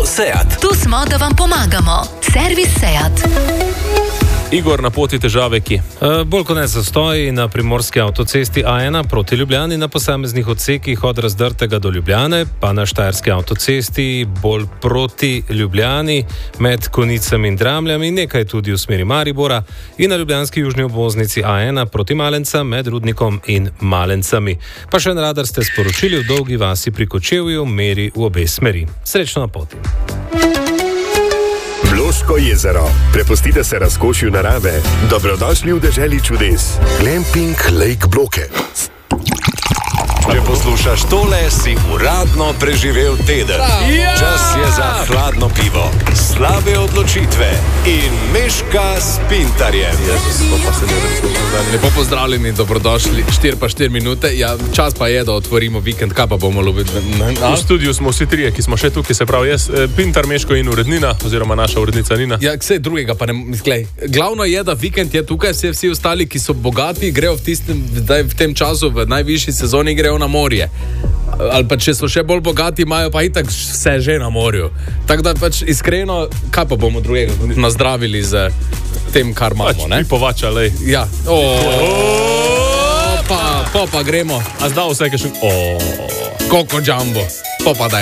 Avto Seat. Tu smo, da vam pomagamo. Servis Seat. Igor, na poti težave, ki? Bolj kot ne zastoji na primorski avtocesti A1 proti Ljubljani na posameznih odsekih od Razdrtega do Ljubljane, pa na štajerski avtocesti bolj proti Ljubljani med Konicami in Dramljami, nekaj tudi v smeri Maribora in na ljubljanski južni obvoznici A1 proti Malencam med Rudnikom in Malencami. Pa še na radar ste sporočili v Dolgi vasi pri Kočevju meri v obe smeri. Srečno na poti. Bloško jezero. Prepustite se razkošju narave. Dobrodošli v deželi čudes. Glamping Lake Bloke. Če poslušaš tole, si uradno preživel teden. Čas je za hladno pivo, slabe odločitve in Meška s Pintarjem. Lepo pozdravljeni, dobrodošli. 4 minute. Ja, čas pa je, da otvorimo vikend. Kaj pa bomo lovili? V studiu smo vsi trije, ki smo še tukaj, se pravi jaz, Pintar, Meško in urednina, oziroma naša urednica Nina. Ja, vse drugega pa ne misklej. Glavno je, da vikend je tukaj, vsi ostali, ki so bogati, grejo v tem času, v najvišji sezoni grejo na morje. Ali pa če so še bolj bogati, imajo pa itak vse že na morju. Tako da pač iskreno, kaj pa bomo drugega nazdravili z tem, kar imamo, ne? Pač povača, lej. Ja. Pa gremo. A zdal vse, kaj še... Koko Jumbo. Pa daj.